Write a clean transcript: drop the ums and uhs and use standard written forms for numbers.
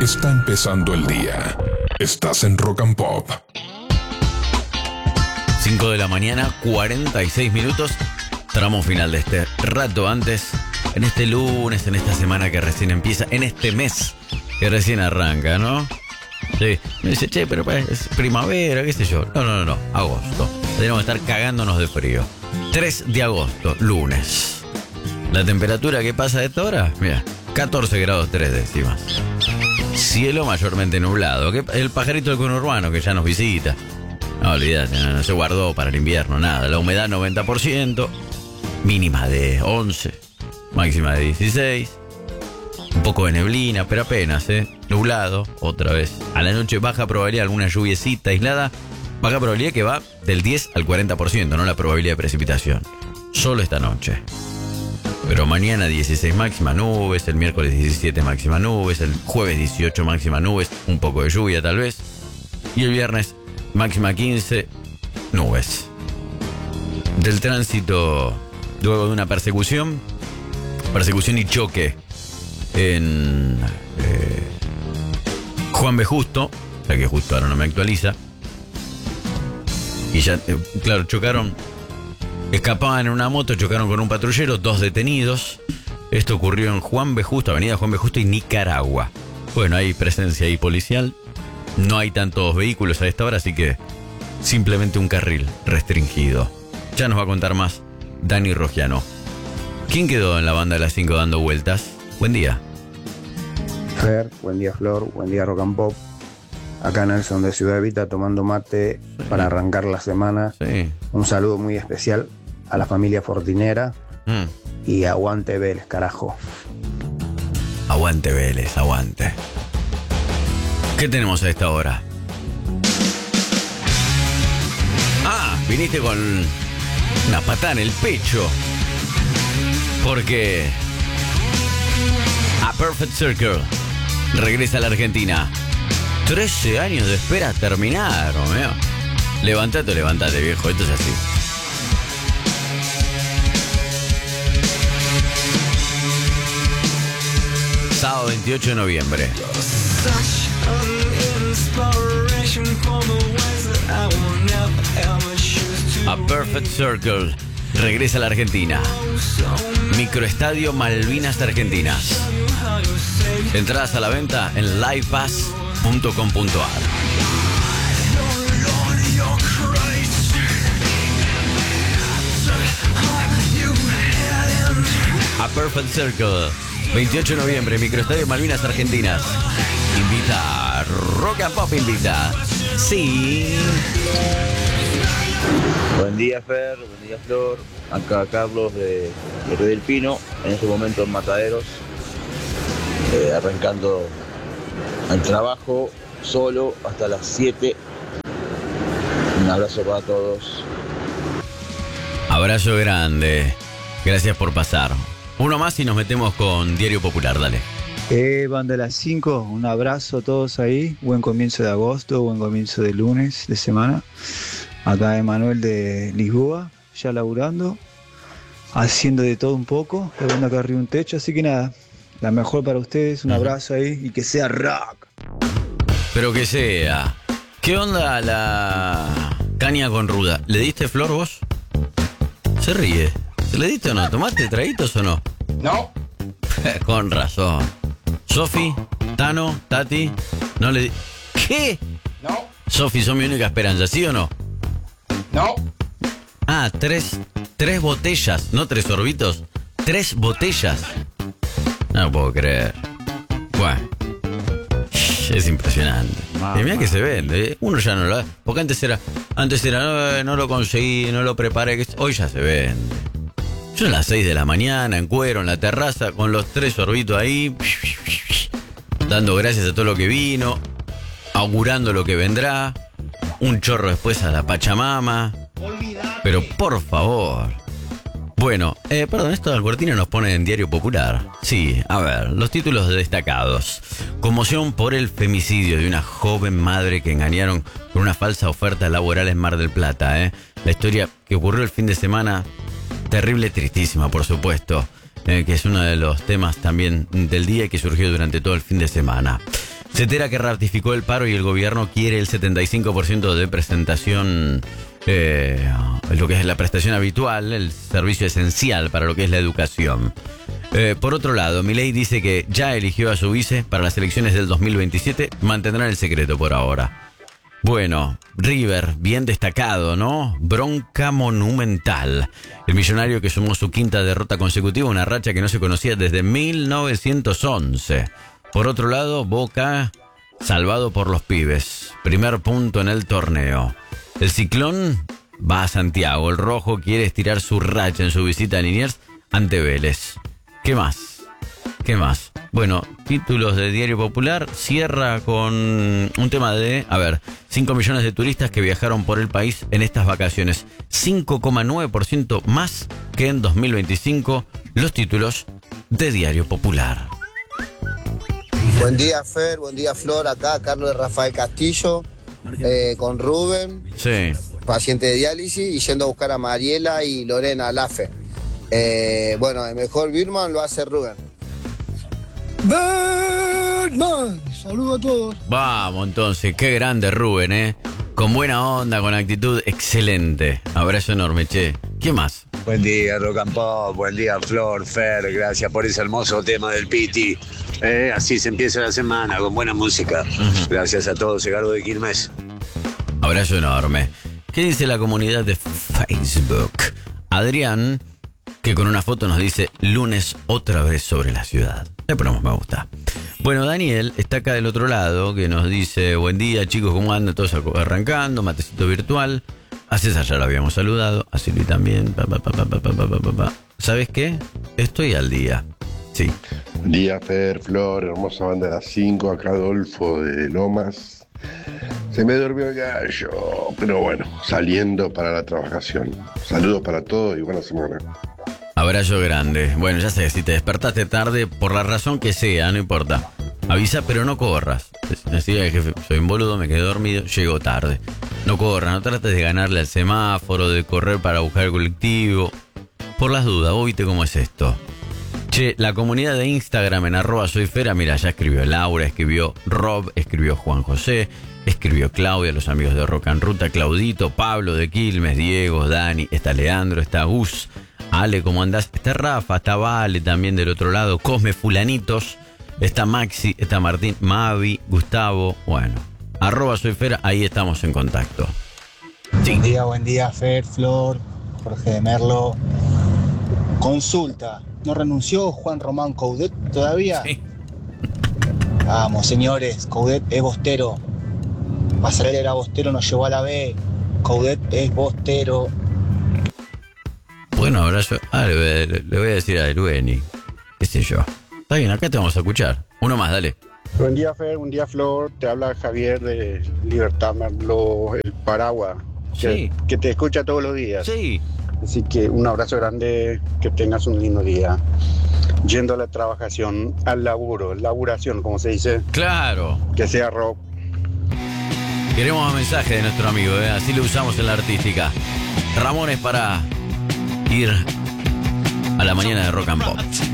Está empezando el día. Estás en Rock and Pop. 5 de la mañana, 46 minutos. Tramo final de este rato antes. En este lunes, en esta semana que recién empieza. En este mes que recién arranca, ¿no? Sí. Me dice, che, pero es primavera, qué sé yo. No. Agosto. Tenemos que estar cagándonos de frío. 3 de agosto, lunes. La temperatura que pasa de esta hora, mira, 14 grados 3 décimas. Cielo mayormente nublado. El pajarito del conurbano que ya nos visita. No, olvídate, no se guardó para el invierno, nada. La humedad 90%, mínima de 11, máxima de 16. Un poco de neblina, pero apenas, nublado, otra vez. A la noche baja probabilidad, alguna lluviecita aislada. Baja probabilidad que va del 10 al 40%, no la probabilidad de precipitación. Solo esta noche. Pero mañana 16 máxima nubes, el miércoles 17 máxima nubes, el jueves 18 máxima nubes, un poco de lluvia tal vez. Y el viernes máxima 15, nubes. Del tránsito, luego de una persecución y choque en Juan B. Justo, o sea que justo ahora no me actualiza. Y ya, claro, escapaban en una moto, chocaron con un patrullero, 2 detenidos. Esto ocurrió en Juan B. Justo, avenida Juan B. Justo y Nicaragua. Bueno, hay presencia ahí policial. No hay tantos vehículos a esta hora, así que simplemente un carril restringido. Ya nos va a contar más Dani Rogiano. ¿Quién quedó en la banda de las 5 dando vueltas? Buen día. Fer, buen día Flor, buen día Rock and Pop. Acá Nelson de Ciudad Evita tomando mate para arrancar la semana. Sí. Un saludo muy especial a la familia Fortinera y aguante Vélez, carajo. Aguante Vélez, aguante. ¿Qué tenemos a esta hora? Ah, viniste con una patada en el pecho. Porque A Perfect Circle regresa a la Argentina. 13 años de espera terminaron, ¿eh? Levántate, viejo, esto es así. Sábado 28 de noviembre. A Perfect Circle regresa a la Argentina. Microestadio Malvinas Argentinas. Entradas a la venta en livepass.com.ar. A Perfect Circle, 28 de noviembre, Microestadio Malvinas Argentinas. Invita, Rock and Pop invita. Sí. Buen día Fer, buen día Flor. Acá Carlos de Río del Pino, en este momento en Mataderos, arrancando al trabajo solo hasta las 7. Un abrazo para todos. Abrazo grande. Gracias por pasar. Uno más y nos metemos con Diario Popular, dale. Banda de las 5, un abrazo a todos ahí. Buen comienzo de agosto, buen comienzo de lunes, de semana. Acá Emanuel de Lisboa, ya laburando, haciendo de todo un poco, viendo acá arriba un techo, así que nada, la mejor para ustedes, un abrazo ahí y que sea rock. Pero que sea. ¿Qué onda la caña con ruda? ¿Le diste flor vos? Se ríe. ¿Se le diste o no? ¿Tomaste traguitos o no? No. Con razón. Sofi, Tano, Tati, no le di... ¿Qué? No. Sofi, son mi única esperanza, ¿sí o no? No. Ah, tres botellas, no 3 sorbitos. 3 botellas. No lo puedo creer. Bueno. Es impresionante. Y mira que se vende, ¿eh? Uno ya no lo... Porque antes era no lo conseguí, no lo preparé. Hoy ya se vende. Yo a las 6 de la mañana, en cuero, en la terraza, con los 3 sorbitos ahí, dando gracias a todo lo que vino, augurando lo que vendrá, un chorro después a la Pachamama. Pero por favor. Bueno, perdón, esto de Cortina nos pone en Diario Popular. Sí, a ver, los títulos destacados. Conmoción por el femicidio de una joven madre que engañaron con una falsa oferta laboral en Mar del Plata, La historia que ocurrió el fin de semana, terrible, tristísima, por supuesto, que es uno de los temas también del día que surgió durante todo el fin de semana. Cetera, que ratificó el paro y el gobierno quiere el 75% de presentación, lo que es la prestación habitual, el servicio esencial para lo que es la educación. Por otro lado, Milei dice que ya eligió a su vice para las elecciones del 2027, mantendrán el secreto por ahora. Bueno, River, bien destacado, ¿no? Bronca monumental. El millonario que sumó su quinta derrota consecutiva, una racha que no se conocía desde 1911. Por otro lado, Boca, salvado por los pibes. Primer punto en el torneo. El Ciclón va a Santiago. El Rojo quiere estirar su racha en su visita a Liniers ante Vélez. ¿Qué más? ¿Qué más? Bueno, títulos de Diario Popular. Cierra con un tema de, 5 millones de turistas que viajaron por el país en estas vacaciones. 5,9% más que en 2025. Los títulos de Diario Popular. Buen día, Fer, buen día, Flor. Acá Carlos de Rafael Castillo, con Rubén, Sí. paciente de diálisis, y yendo a buscar a Mariela y Lorena al AFE. Bueno, el mejor Birman lo hace Rubén. Birdman, saludo a todos. Vamos entonces, qué grande Rubén, ¿eh? Con buena onda, con actitud excelente. Abrazo enorme, che. ¿Qué más? Buen día, Rock and Pop. Buen día, Flor, Fer. Gracias por ese hermoso tema del Piti. Así se empieza la semana, con buena música. Gracias a todos, Edgardo de Quilmes. Abrazo enorme. ¿Qué dice la comunidad de Facebook? Adrián, que con una foto nos dice lunes otra vez sobre la ciudad. Le ponemos me gusta. Bueno, Daniel está acá del otro lado, que nos dice buen día chicos, ¿cómo andan? Todos arrancando, matecito virtual. A César ya lo habíamos saludado, a Silvi también. ¿Sabes qué? Estoy al día. Sí. Buen día, Fer, Flor, hermosa banda de las 5, acá Adolfo de Lomas. Se me durmió el gallo, pero bueno, saliendo para la trabajación. Saludos para todos y buena semana. Abrazo grande. Bueno, ya sé, si te despertaste tarde, por la razón que sea, no importa. Avisa, pero no corras. Decía el jefe, soy un boludo, me quedé dormido, llego tarde. No corras, no trates de ganarle al semáforo, de correr para buscar el colectivo. Por las dudas, vos viste cómo es esto. Che, la comunidad de Instagram en @soyfera, mira, ya escribió Laura, escribió Rob, escribió Juan José, escribió Claudia, los amigos de Rock and Ruta, Claudito, Pablo de Quilmes, Diego, Dani, está Leandro, está Gus, Ale, ¿cómo andás? Está Rafa, está Vale también del otro lado, Cosme Fulanitos, está Maxi, está Martín, Mavi, Gustavo, bueno, @soyfera, ahí estamos en contacto. Sí. Buen día, Fer, Flor, Jorge de Merlo. Consulta, ¿no renunció Juan Román Coudet todavía? Sí. Vamos, señores, Coudet es bostero. Pasarela era bostero, nos llevó a la B. Coudet es bostero. Bueno, abrazo. Le voy a decir a Elueni. ¿Qué sé yo? Está bien, acá te vamos a escuchar. Uno más, dale. Buen día, Fer, buen día, Flor. Te habla Javier de Libertad Merlo, el Paraguas. Sí. Que te escucha todos los días. Sí. Así que un abrazo grande, que tengas un lindo día. Yendo a la trabajación, al laburo, laburación, como se dice. Claro. Que sea rock. Queremos un mensaje de nuestro amigo, ¿eh? Así lo usamos en la artística. Ramón es para ir a la mañana de Rock and Pop.